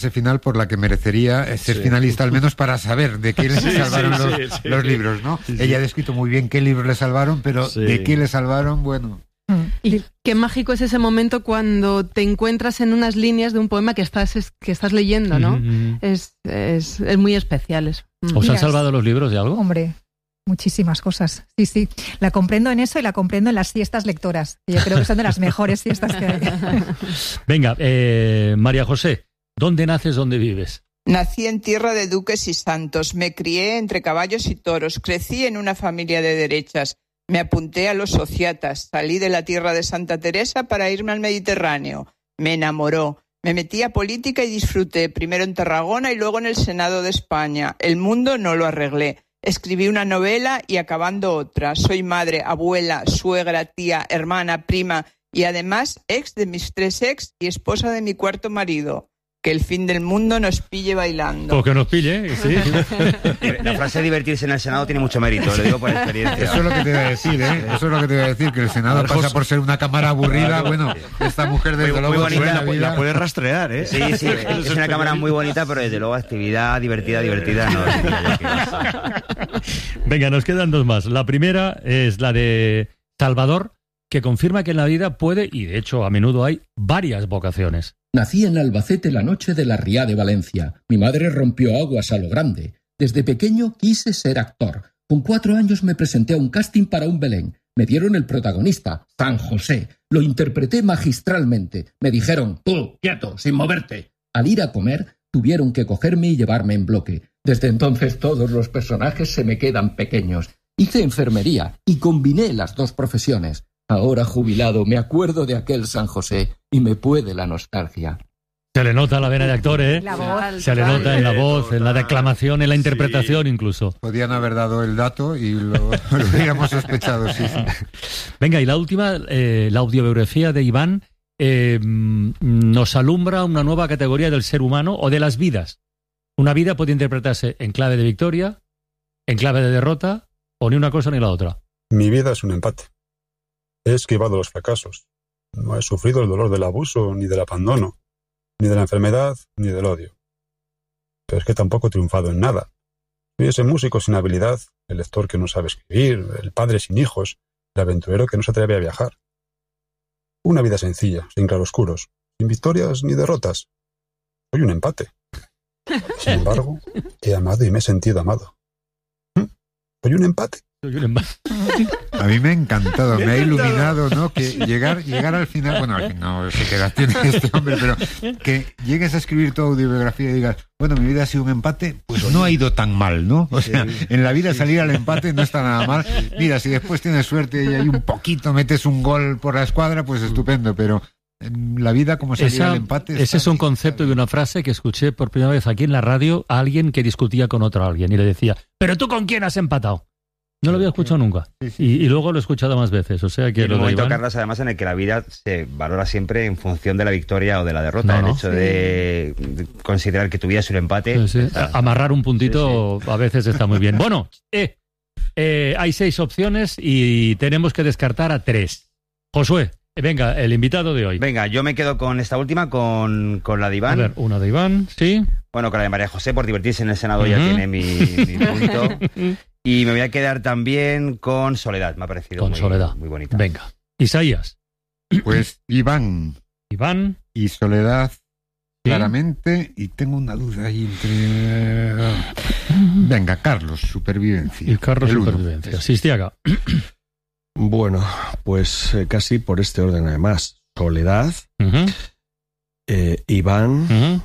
ese final por la que merecería ser finalista, al menos para saber de qué le salvaron los libros, ¿no? Sí. Ella ha descrito muy bien qué libros le salvaron, pero de qué le salvaron, bueno... Y qué mágico es ese momento cuando te encuentras en unas líneas de un poema que estás leyendo, ¿no? Es muy especial eso. ¿Os han salvado los libros de algo? Hombre, muchísimas cosas. Sí. La comprendo en eso y la comprendo en las siestas lectoras, que yo creo que son de las mejores siestas que hay. Venga, María José, ¿dónde naces, dónde vives? Nací en tierra de duques y santos, me crié entre caballos y toros, crecí en una familia de derechas. Me apunté a los sociatas, salí de la tierra de Santa Teresa para irme al Mediterráneo. Me enamoró, me metí a política y disfruté, primero en Tarragona y luego en el Senado de España. El mundo no lo arreglé. Escribí una novela y acabando otra. Soy madre, abuela, suegra, tía, hermana, prima y además ex de mis 3 ex y esposa de mi 4º marido. Que el fin del mundo nos pille bailando. O que nos pille, sí. La frase divertirse en el Senado tiene mucho mérito, lo digo por experiencia. Eso es lo que te iba a decir, ¿eh? Eso es lo que te iba a decir, que el Senado pasa por ser una cámara aburrida. Bueno, esta mujer desde luego... Muy bonita, la puedes rastrear, ¿eh? Sí, es una cámara muy bonita, pero desde luego actividad divertida no. Venga, nos quedan 2 más. La primera es la de Salvador, que confirma que en la vida puede, y de hecho a menudo hay, varias vocaciones. Nací en Albacete la noche de la Riá de Valencia. Mi madre rompió aguas a lo grande. Desde pequeño quise ser actor. Con 4 años me presenté a un casting para un Belén. Me dieron el protagonista, San José. Lo interpreté magistralmente. Me dijeron, tú, quieto, sin moverte. Al ir a comer, tuvieron que cogerme y llevarme en bloque. Desde entonces todos los personajes se me quedan pequeños. Hice enfermería y combiné las 2 profesiones. Ahora jubilado, me acuerdo de aquel San José y me puede la nostalgia. Se le nota la vena de actor, ¿eh? La voz. Se le nota en la voz, en la declamación, en la interpretación incluso. Podían haber dado el dato y lo hubiéramos sospechado, sí. Venga, y la última, la autobiografía de Iván nos alumbra una nueva categoría del ser humano o de las vidas. Una vida puede interpretarse en clave de victoria, en clave de derrota, o ni una cosa ni la otra. Mi vida es un empate. He esquivado los fracasos. No he sufrido el dolor del abuso, ni del abandono, ni de la enfermedad, ni del odio. Pero es que tampoco he triunfado en nada. Soy ese músico sin habilidad, el lector que no sabe escribir, el padre sin hijos, el aventurero que no se atreve a viajar. Una vida sencilla, sin claroscuros, sin victorias ni derrotas. Soy un empate. Sin embargo, he amado y me he sentido amado. ¿Soy un empate? A mí me ha encantado, me ha iluminado, ¿no? Que llegar al final, bueno, al final no sé qué edad tiene este hombre, pero que llegues a escribir tu autobiografía y digas, bueno, mi vida ha sido un empate, pues no ha ido tan mal, ¿no? O sea, en la vida salir al empate no está nada mal. Mira, si después tienes suerte y hay un poquito, metes un gol por la escuadra, pues estupendo, pero en la vida como salir al empate... Ese es un concepto y una frase que escuché por primera vez aquí en la radio a alguien que discutía con otro alguien y le decía, ¿pero tú con quién has empatado? No lo había escuchado nunca. Y luego lo he escuchado más veces. O sea que y en un momento, Carlos, además, en el que la vida se valora siempre en función de la victoria o de la derrota. El hecho de considerar que tu vida es un empate. Amarrar un puntito a veces está muy bien. Bueno, hay 6 opciones y tenemos que descartar a 3. Josué, venga, el invitado de hoy. Venga, yo me quedo con esta última, con la de Iván. A ver, una de Iván, sí. Bueno, con la de María José, por divertirse en el Senado ya tiene mi punto. Y me voy a quedar también con Soledad, me ha parecido muy bonita. Venga, Isaías. Pues Iván y Soledad, claramente, y tengo una duda ahí entre... Venga, Carlos, supervivencia. Y Carlos, supervivencia. Sistiaga. Bueno, pues casi por este orden además. Soledad, Iván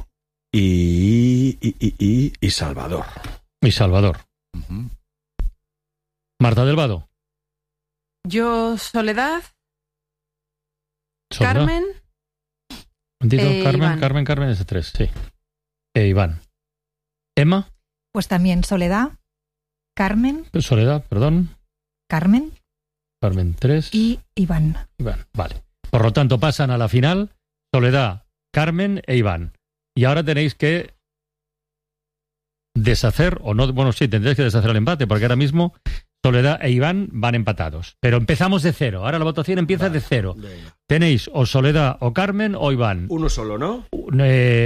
y Salvador. Y Salvador. Marta del Vado. Yo, Soledad. Carmen. Carmen es 3, sí. Iván. Emma. Pues también Soledad, Carmen. Soledad, perdón. Carmen 3. Y Iván. Vale. Por lo tanto, pasan a la final Soledad, Carmen e Iván. Y ahora tenéis que deshacer, o no, bueno, sí, tendréis que deshacer el empate, porque ahora mismo Soledad e Iván van empatados. Pero empezamos de 0. Ahora la votación empieza de 0. Venga. Tenéis o Soledad o Carmen o Iván. Uno solo, ¿no?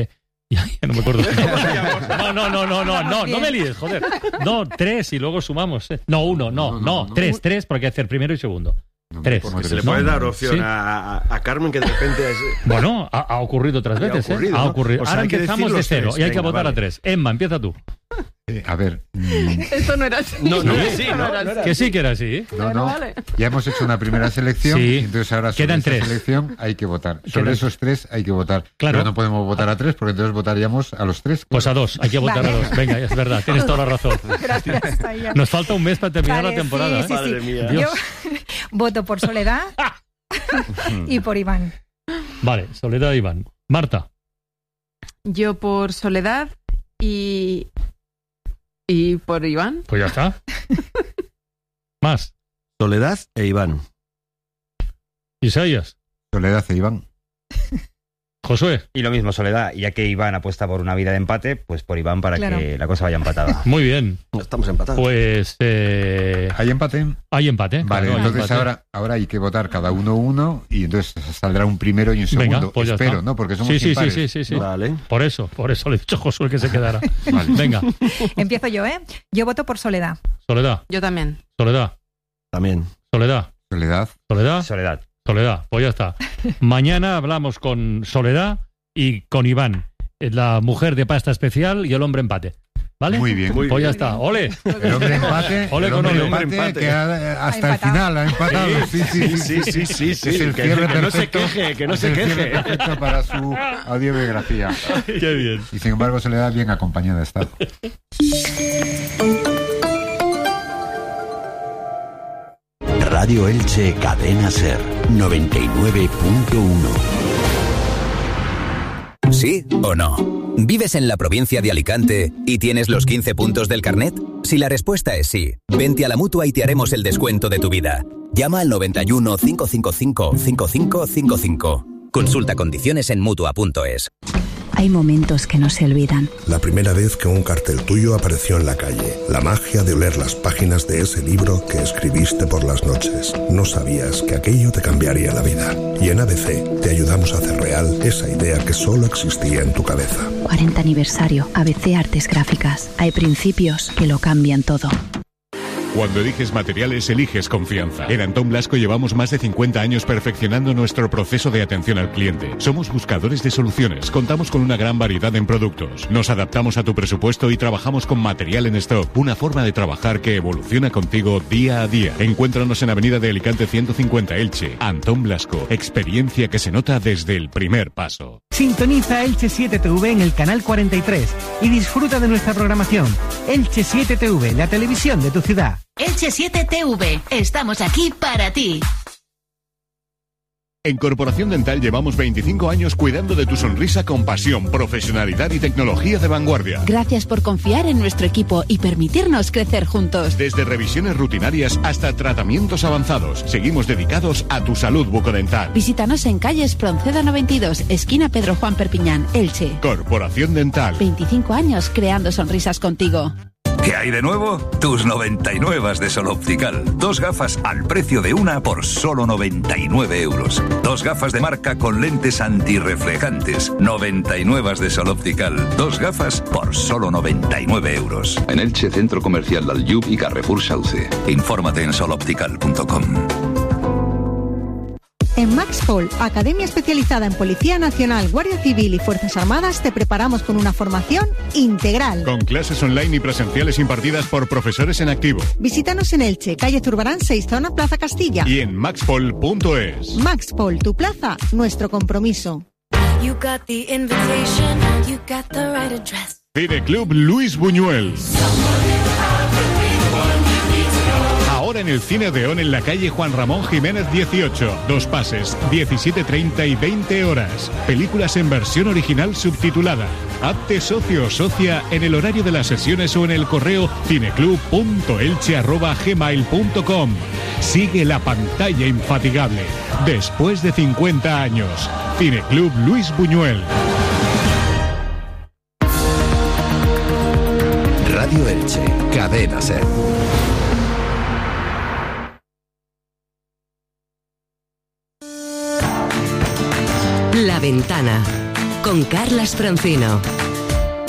Ya no me acuerdo. No me líes, joder. No, 3 y luego sumamos. No, 1, no, 3, porque hay que hacer primero y segundo. 3. Porque se le puede dar opción a Carmen, que de repente... Bueno, ha ocurrido otras veces. Ha ocurrido. O sea, ahora empezamos de 0 y hay que votar a 3. Emma, empieza tú. A ver. Esto no era así. No, Que sí que era así. No. Vale. Ya hemos hecho una primera selección. Sí. Entonces ahora sobre Quedan esta 3. selección hay que votar. Sobre esos 3 hay que votar. Claro. Pero no podemos votar a 3 porque entonces votaríamos a los 3. Pues a 2, hay que votar a 2. Venga, es verdad, tienes toda la razón. Gracias. Ahí ya. Nos falta un mes para terminar la temporada. Sí. Madre mía. Yo voto por Soledad y por Iván. Vale, Soledad, Iván. Marta. Yo por Soledad y por Iván. Pues ya está. Más. Soledad e Iván. Isaías. Soledad e Iván. Josué. Y lo mismo, Soledad, ya que Iván apuesta por una vida de empate, pues por Iván para que la cosa vaya empatada. Muy bien. Estamos empatados. Pues ¿Hay empate? hay empate. Vale, claro, hay entonces empate. ahora hay que votar cada uno y entonces saldrá un primero y un segundo. Venga, pues ya Espero, está. ¿no? Porque somos Sí. impares. Vale. Por eso le he dicho a Josué que se quedara. Vale. Venga, Empiezo yo, ¿eh? Yo voto por Soledad. Soledad, Yo también. Soledad, También. Soledad, Soledad. Soledad, Soledad. Soledad. Pues ya está. Mañana hablamos con Soledad y con Iván, la mujer de pasta especial y el hombre empate. ¿Vale? Muy bien. Pues ya está. ¡Ole! El hombre empate. Ole el con hombre ole. empate que hasta el empatado. final ha empatado. Sí. Sí. Es el cierre Que no se perfecto. queje, que no Es se el cierre queje. perfecto para su audiobiografía. ¡Qué bien! Y sin embargo Soledad bien acompañada está. Radio Elche Cadena Ser 99.1. ¿Sí o no? ¿Vives en la provincia de Alicante y tienes los 15 puntos del carnet? Si la respuesta es sí, vente a la Mutua y te haremos el descuento de tu vida. Llama al 91 555 5555. Consulta condiciones en Mutua.es. Hay momentos que no se olvidan. La primera vez que un cartel tuyo apareció en la calle. La magia de oler las páginas de ese libro que escribiste por las noches. No sabías que aquello te cambiaría la vida. Y en ABC te ayudamos a hacer real esa idea que solo existía en tu cabeza. 40 aniversario. ABC Artes Gráficas. Hay principios que lo cambian todo. Cuando eliges materiales, eliges confianza. En Antón Blasco llevamos más de 50 años perfeccionando nuestro proceso de atención al cliente. Somos buscadores de soluciones, contamos con una gran variedad en productos. Nos adaptamos a tu presupuesto y trabajamos con material en stock. Una forma de trabajar que evoluciona contigo día a día. Encuéntranos en Avenida de Alicante 150 Elche. Antón Blasco, experiencia que se nota desde el primer paso. Sintoniza Elche 7TV en el canal 43 y disfruta de nuestra programación. Elche 7TV, la televisión de tu ciudad. Elche 7TV, estamos aquí para ti. En Corporación Dental llevamos 25 años cuidando de tu sonrisa con pasión, profesionalidad y tecnología de vanguardia. Gracias por confiar en nuestro equipo y permitirnos crecer juntos. Desde revisiones rutinarias hasta tratamientos avanzados, seguimos dedicados a tu salud bucodental. Visítanos en calle Espronceda 92, esquina Pedro Juan Perpiñán, Elche. Corporación Dental. 25 años creando sonrisas contigo. ¿Qué hay de nuevo? Tus 99 de Sol Optical. 2 gafas al precio de una por solo 99 euros. 2 gafas de marca con lentes antirreflejantes. 99 de Sol Optical. 2 gafas por solo 99 euros. En Elche, Centro Comercial Dalyub y Carrefour Sauce. Infórmate en soloptical.com. En MaxPol, academia especializada en Policía Nacional, Guardia Civil y Fuerzas Armadas, te preparamos con una formación integral. Con clases online y presenciales impartidas por profesores en activo. Visítanos en Elche, calle Zurbarán 6, zona Plaza Castilla. Y en maxpol.es. MaxPol, tu plaza, nuestro compromiso. You got the invitation, you got the right address. Cineclub Luis Buñuel. Ahora en el Cine Odeón en la calle Juan Ramón Jiménez 18. 2 pases, 17:30 y 20 horas. Películas en versión original subtitulada. Hazte socio o socia en el horario de las sesiones o en el correo cineclub.elche@gmail.com. Sigue la pantalla infatigable. Después de 50 años. Cineclub Luis Buñuel. Radio Elche, Cadena Ser. La Ventana, con Carlas Francino.